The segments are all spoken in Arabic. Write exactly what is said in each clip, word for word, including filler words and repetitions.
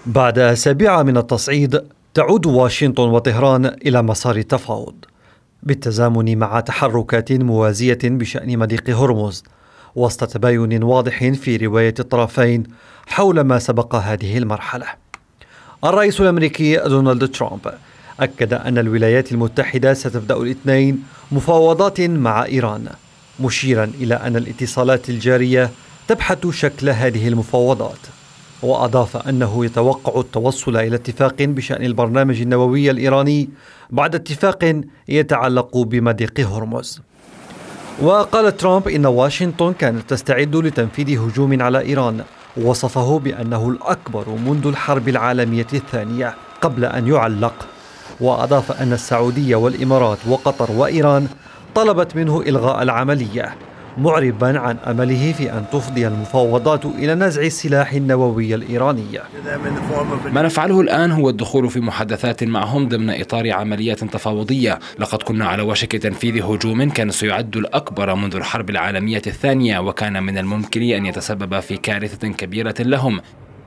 بعد أسابيع من التصعيد تعود واشنطن وطهران إلى مسار التفاوض بالتزامن مع تحركات موازية بشأن مضيق هرمز، وسط تباين واضح في رواية الطرفين حول ما سبق هذه المرحلة. الرئيس الأمريكي دونالد ترامب أكد أن الولايات المتحدة ستبدأ الاثنين مفاوضات مع إيران، مشيرا إلى أن الاتصالات الجارية تبحث شكل هذه المفاوضات، وأضاف أنه يتوقع التوصل إلى اتفاق بشأن البرنامج النووي الإيراني بعد اتفاق يتعلق بمضيق هرمز. وقال ترامب إن واشنطن كانت تستعد لتنفيذ هجوم على إيران، وصفه بأنه الأكبر منذ الحرب العالمية الثانية قبل أن يعلق. وأضاف أن السعودية والإمارات وقطر وإيران طلبت منه إلغاء العملية، معربا عن أمله في أن تفضي المفاوضات إلى نزع السلاح النووي الإيراني. ما نفعله الآن هو الدخول في محادثات معهم ضمن إطار عمليات تفاوضية. لقد كنا على وشك تنفيذ هجوم كان سيعد الأكبر منذ الحرب العالمية الثانية، وكان من الممكن أن يتسبب في كارثة كبيرة لهم.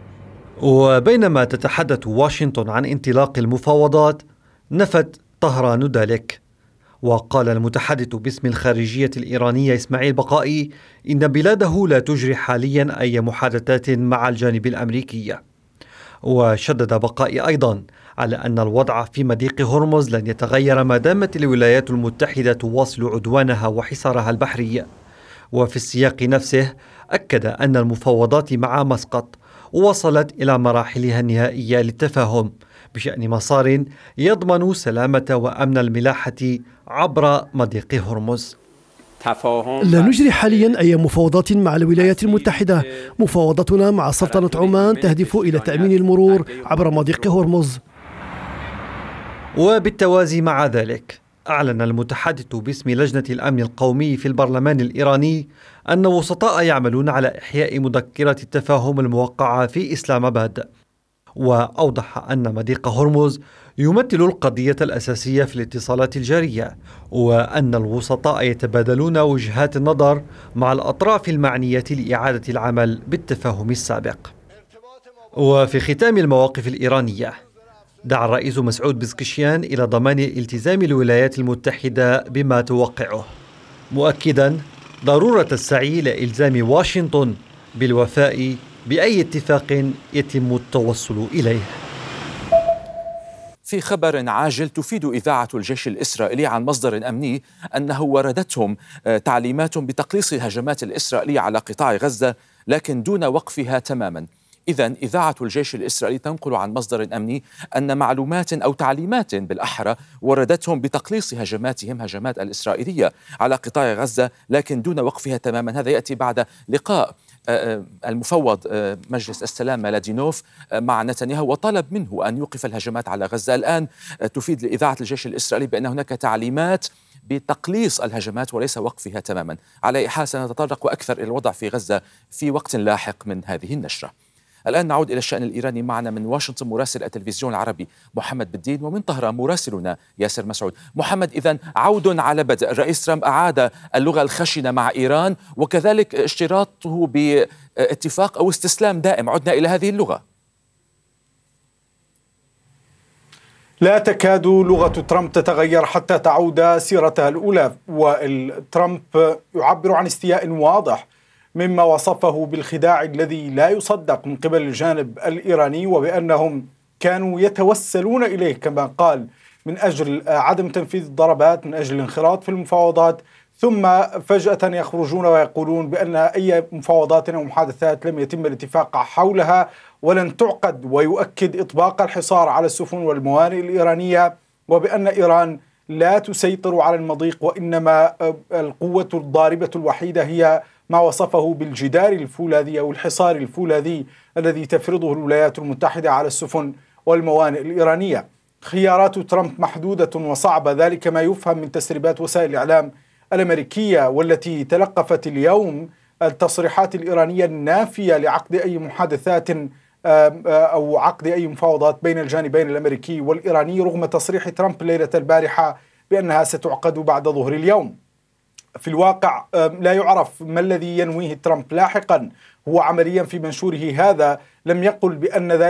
وبينما تتحدث واشنطن عن انطلاق المفاوضات، نفت طهران ذلك. وقال المتحدث باسم الخارجية الإيرانية إسماعيل بقائي إن بلاده لا تجري حاليا أي محادثات مع الجانب الأمريكي. وشدد بقائي أيضا على أن الوضع في مضيق هرمز لن يتغير ما دامت الولايات المتحدة تواصل عدوانها وحصارها البحري. وفي السياق نفسه أكد أن المفاوضات مع مسقط وصلت إلى مراحلها النهائية للتفاهم بشأن مسار يضمن سلامة وأمن الملاحة عبر مضيق هرمز. لا نجري حاليا أي مفاوضات مع الولايات المتحدة. مفاوضتنا مع سلطنة عمان تهدف إلى تأمين المرور عبر مضيق هرمز. وبالتوازي مع ذلك، أعلن المتحدث باسم لجنة الأمن القومي في البرلمان الإيراني أن وسطاء يعملون على إحياء مذكرة التفاهم الموقعة في إسلام آباد. وأوضح أن مضيق هرمز يمثل القضية الأساسية في الاتصالات الجارية، وأن الوسطاء يتبادلون وجهات النظر مع الأطراف المعنية لإعادة العمل بالتفاهم السابق. وفي ختام المواقف الإيرانية، دعا الرئيس مسعود بزكشيان إلى ضمان التزام الولايات المتحدة بما توقعه، مؤكدا ضرورة السعي إلى إلزام واشنطن بالوفاء بأي اتفاق يتم التوصل إليه. في خبر عاجل، تفيد إذاعة الجيش الإسرائيلي عن مصدر أمني أنه وردتهم تعليمات بتقليص الهجمات الإسرائيلية على قطاع غزة، لكن دون وقفها تماما. إذن إذاعة الجيش الإسرائيلي تنقل عن مصدر أمني أن معلومات أو تعليمات بالأحرى وردتهم بتقليص هجماتهم هجمات الإسرائيلية على قطاع غزة، لكن دون وقفها تماما. هذا يأتي بعد لقاء المفوض مجلس السلام مالادينوف مع نتنياهو، وطلب منه أن يوقف الهجمات على غزة. الآن تفيد لإذاعة الجيش الإسرائيلي بأن هناك تعليمات بتقليص الهجمات وليس وقفها تماما. على أي حال سنتطرق أكثر إلى الوضع في غزة في وقت لاحق من هذه النشرة. الآن نعود إلى الشأن الإيراني. معنا من واشنطن مراسل التلفزيون العربي محمد بالدين، ومن طهران مراسلنا ياسر مسعود. محمد، إذن عود على بدء. الرئيس ترامب أعاد اللغة الخشنة مع إيران، وكذلك اشتراطه باتفاق أو استسلام دائم. عدنا إلى هذه اللغة. لا تكاد لغة ترامب تتغير حتى تعود سيرتها الأولى، وترامب يعبر عن استياء واضح مما وصفه بالخداع الذي لا يصدق من قبل الجانب الإيراني، وبأنهم كانوا يتوسلون إليه كما قال من أجل عدم تنفيذ الضربات، من أجل الانخراط في المفاوضات، ثم فجأة يخرجون ويقولون بأن أي مفاوضات أو محادثات لم يتم الاتفاق حولها ولن تعقد، ويؤكد إطباق الحصار على السفن والموانئ الإيرانية، وبأن إيران لا تسيطر على المضيق، وإنما القوة الضاربة الوحيدة هي ما وصفه بالجدار الفولاذي أو الحصار الفولاذي الذي تفرضه الولايات المتحدة على السفن والموانئ الإيرانية. خيارات ترامب محدودة وصعبة، ذلك ما يفهم من تسريبات وسائل الإعلام الأمريكية، والتي تلقفت اليوم التصريحات الإيرانية النافية لعقد أي محادثات أو عقد أي مفاوضات بين الجانبين الأمريكي والإيراني، رغم تصريح ترامب ليلة البارحة بأنها ستعقد بعد ظهر اليوم. في الواقع لا يعرف ما الذي ينويه ترامب لاحقا. هو عمليا في منشوره هذا لم يقل بأن ذلك